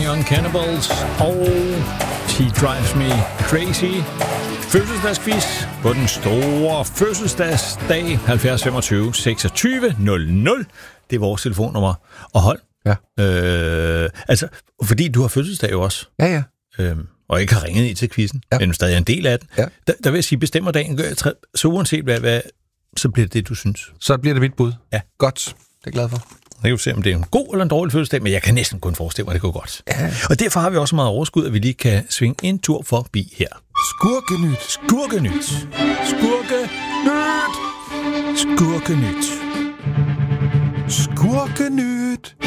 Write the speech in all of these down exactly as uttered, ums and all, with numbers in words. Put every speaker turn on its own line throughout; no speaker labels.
Young Cannibals og She Drives Me Crazy. Fødselsdagsquiz på den store fødselsdagsdag halvfjerds femogtyve seksogtyve nul nul. Det er vores telefonnummer. Og hold.
Ja.
Øh, altså, fordi du har fødselsdag jo også.
Ja, ja.
Øh, og ikke har ringet ind til quizzen, ja. Men stadig er en del af den.
Ja.
Der, der vil jeg sige, bestemmer dagen, så uanset hvad, hvad, så bliver det det, du synes.
Så bliver det mit bud.
Ja.
Godt. Det er jeg glad for.
Jeg kan jo se, om det er en god eller en dårlig fødselsdag, men jeg kan næsten kun forestille mig, at det går godt.
Ja.
Og derfor har vi også meget overskud, at vi lige kan svinge en tur forbi her.
Skurkenyt.
Skurkenyt. Skurkenyt. Skurkenyt.
Skurkenyt.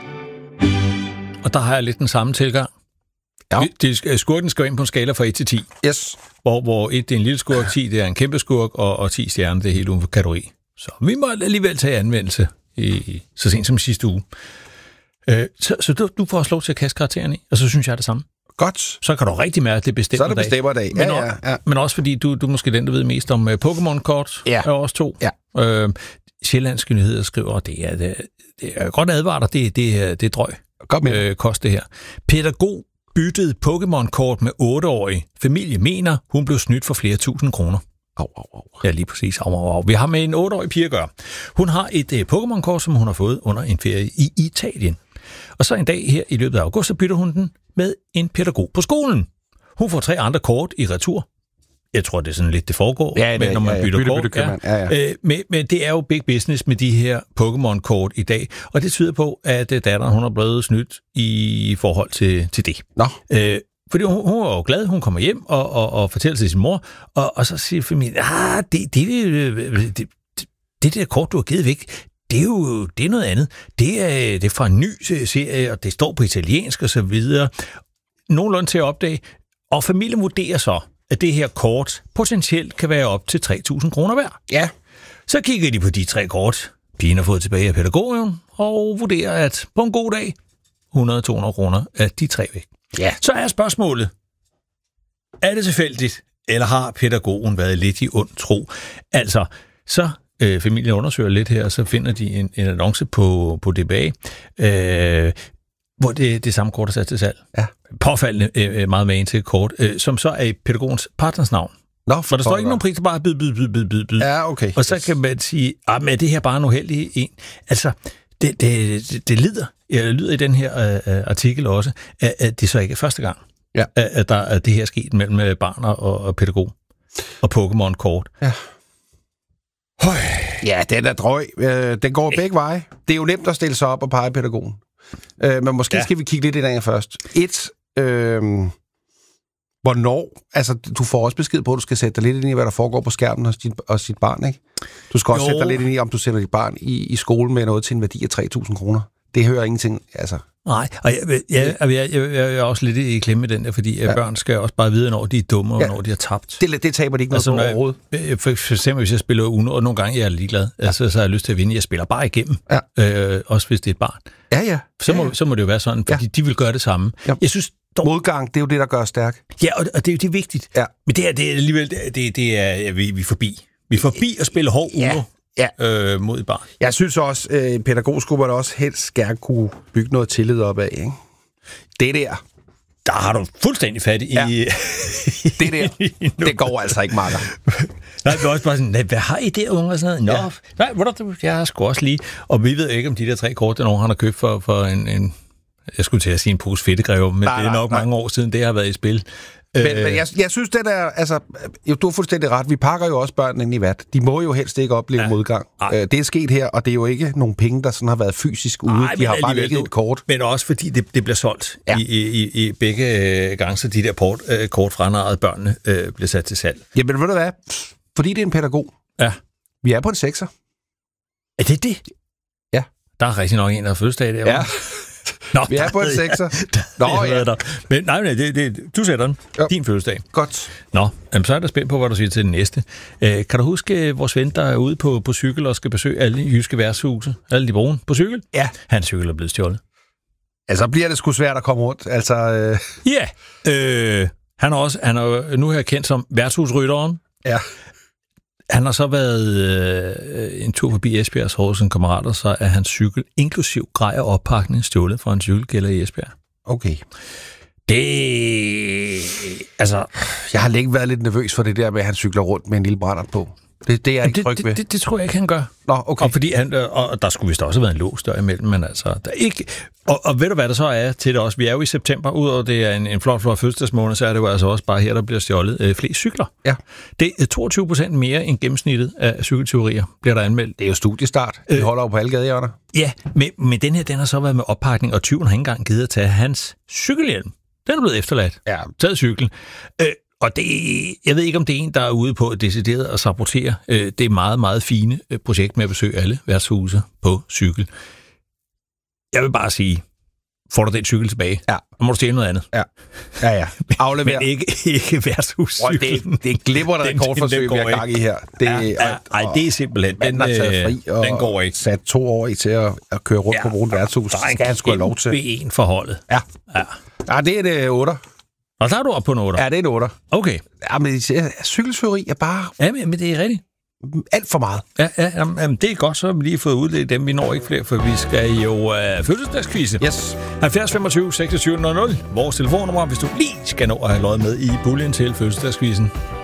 Og der har jeg lidt den samme tilgang.
Ja.
Det, skurken skal ind på en skala fra et til ti.
Yes.
Hvor, hvor et det er en lille skurk, ti det er en kæmpe skurk, og, og ti stjerner det er helt uden for kategori. Så vi må alligevel tage anvendelse i, så sent som sidste uge. Øh, så så du, du får lov til at kaste karakteren i, og så synes jeg det samme.
Godt.
Så kan du rigtig mærke, at det bestemmer
dag. Så er det bestemmer dag. Ja,
men,
ja, ja.
men også fordi, du, du er måske den, der ved mest om uh, Pokémon-kort
ja.
af os to.
Ja.
Øh, Sjællandske Nyheder skriver, at det er, det, det er godt advaret, det, det, det er drøg.
Godt med.
Øh, kost det her. Pædagog byttede Pokémon-kort med otteårig. Familie mener, hun blev snydt for flere tusind kroner.
Au, au, au.
Ja, lige præcis. Au, au, au. Vi har med en otteårig pige at gøre. Hun har et uh, Pokémon-kort, som hun har fået under en ferie i Italien. Og så en dag her i løbet af august, så bytter hun den med en pædagog på skolen. Hun får tre andre kort i retur. Jeg tror, det er sådan lidt, det foregår,
ja, det,
når man
ja, ja.
bytter
bytte,
kort.
Bytte, ja. Ja, ja.
Øh, men, men det er jo big business med de her Pokémon-kort i dag, og det tyder på, at datteren hun er blevet snydt i forhold til, til det.
Nå.
Øh, fordi hun, hun er jo glad, hun kommer hjem og, og, og fortæller til sin mor, og, og så siger familien, ah, det, det, det, det, det der kort, du har givet væk, det er jo det er noget andet. Det er, det er fra en ny serie, og det står på italiensk og så videre. Nogenlunde til at opdage. Og familien vurderer så, at det her kort potentielt kan være op til tre tusind kroner værd.
Ja.
Så kigger de på de tre kort, pigen har fået tilbage af pædagogen, og vurderer, at på en god dag, hundrede til to hundrede kroner er de tre væk.
Ja.
Så er spørgsmålet, er det tilfældigt, eller har pædagogen været lidt i ond tro? Altså, så øh, familien undersøger lidt her, og så finder de en, en annonce på, på D B A, øh, hvor det, det samme kort er sat til salg.
Ja.
Påfaldende øh, meget med en til kort, øh, som så er i pædagogens partners navn.
Nå,
for der står ikke nogen pris, bare bid, bid, bid, bid, bid, bid.
Ja, okay.
Og så kan man sige, ah, men er det her bare en uheldig en? Altså, det, det, det, det lider, jeg lyder i den her uh, artikel også, at, at det så ikke er første gang,
ja.
at, at, der, at det her er sket mellem barn og, og pædagog og Pokémon-kort.
Ja. Høj. Ja, den er drøg. Øh, den går begge veje. Det er jo nemt at stille sig op og pege pædagogen. Øh, men måske ja. skal vi kigge lidt i den først. Et, øh, hvornår, altså du får også besked på, at du skal sætte dig lidt ind i, hvad der foregår på skærmen hos dit, hos sit barn, ikke? Du skal også jo. sætte dig lidt ind i, om du sender dit barn i, i skole med noget til en værdi af tre tusind kroner. Det hører ingenting, altså.
Nej, og jeg, jeg, jeg, jeg, jeg, jeg er også lidt i klemme med den der, fordi ja. børn skal også bare vide, når de er dumme, og ja. når de har tabt.
Det, det taber de ikke noget altså, på overhovedet.
For, for eksempel, hvis jeg spiller Uno, og nogle gange jeg er ligeglad, ja. altså, så har jeg lyst til at vinde. Jeg spiller bare igennem, ja. øh, også hvis det er et barn.
Ja, ja.
Så må,
ja, ja.
så må det jo være sådan, fordi ja. de vil gøre det samme.
Ja.
Jeg synes, dog...
Modgang, det er jo det, der gør stærk.
Ja, og, og det er jo det er vigtigt.
Ja.
Men det er, det er alligevel, det, det er, ja, vi, vi er forbi. Vi er forbi at spille hård Uno. Ja. Ja. Øh, mod et barn.
Jeg synes også, at øh, pædagog skulle man også helst gerne kunne bygge noget tillid op af, ikke? Det der.
Der har du fuldstændig fat i...
Ja. Det der, det går altså ikke, Marker.
Nej, det er også bare sådan, hvad har I der, unge? Og sådan noget. Nå, ja. Nej, hvor der, jeg har sgu også lige... Og vi ved ikke, om de der tre kort, der nogen han har købt for, for en, en... Jeg skulle til at sige en pose fedtegræve, men nej, det er nok nej, mange nej. år siden, det har været i spil.
Men, øh, men jeg, jeg synes, det der, altså, jo, du har fuldstændig ret, vi pakker jo også børnene ind i vat. De må jo helst ikke opleve ja, modgang. Øh, det er sket her, og det er jo ikke nogle penge, der sådan har været fysisk ude. Ej, de har bare lægget et kort.
Men også fordi det, det bliver solgt ja. i, i, i begge gange, så de der port, øh, kort franarrede børnene øh, bliver sat til salg.
Jamen, ved du hvad? Fordi det er en pædagog.
Ja.
Vi er på en sekser.
Er det det?
Ja.
Der er rigtig nok en, der har fødselsdag der.
Ja. Nå, vi er på en sekser. Nå, ja.
Der. Men nej, nej det, det, du sætter den. Jo. Din fødselsdag.
Godt.
Nå, jamen, så er der spændt på, hvad du siger til den næste. Øh, kan du huske vores ven, der er ude på, på cykel og skal besøge alle de jyske værtshuse? Alle de brune på cykel?
Ja.
Hans cykel er blevet stjålet.
Altså, bliver det sgu svært at komme rundt. Altså, øh...
Ja. Øh, han er også, han er nu her kendt som værtshusrytteren.
Ja.
Han har så været øh, en tur forbi Esbjergs hos en kammerater, så er hans cykel, inklusiv grej og oppakning, stjålet fra en cykelkælder i Esbjerg.
Okay.
Det... Altså...
Jeg har længe været lidt nervøs for det der med, at han cykler rundt med en lille brændert på. Det, det er jeg ikke
det,
tryg ved.
Det, det, det tror jeg ikke, han gør.
Nå, okay.
Og, fordi han, og der skulle vist også have været en lås der imellem, men altså... Der er ikke, og, og ved du, hvad der så er til det også? Vi er jo i september, udover det er en, en flot, flot fødselsdagsmåned, så er det jo altså også bare her, der bliver stjålet øh, flest cykler.
Ja.
Det er toogtyve procent mere end gennemsnittet af cykeltyverier, bliver der anmeldt.
Det er jo studiestart. Vi øh, holder jo på alle gadehjørner.
Ja, men, men den her, den har så været med oppakning, og tyven har ikke engang givet at tage hans cykelhjelm. Den er blevet efterladt.
Ja.
Taget cyklen. Øh, og det, jeg ved ikke, om det er en, der er ude på decideret at sabotere øh, det meget, meget fine øh, projekt med at besøge alle værtshuse på cykel. Jeg vil bare sige, får du den cykel tilbage,
ja.
så må du stjæle noget andet.
Ja, ja. ja. Aflever.
Men ikke, ikke værtshuscyklen.
Det, det glipper der rekordforsøg, vi har gang i her. Det,
ja, ja, ej, det er simpelthen...
Den, den har taget fri og den går ikke. Sat to år i til at, at køre rundt ja, på brun værtshus.
Der er skal han sgu have lov til. En forholdet.
Ja. Ja. Ja, det er det otter.
Og der er du oppe på en otter?
Ja, det er en otter.
Okay.
Ja, men cykeltyveri er bare...
Ja, men, men det er rigtigt.
Alt for meget.
Ja, ja jamen, det er godt, så har vi lige fået udledt dem. Vi når ikke flere, for vi skal jo uh, fødselsdagskvise.
Yes.
halvfjerds femogtyve seksogtyve nul nul. Vores telefonnummer, hvis du lige skal nå at have løjet med i puljen til fødselsdagskvisen.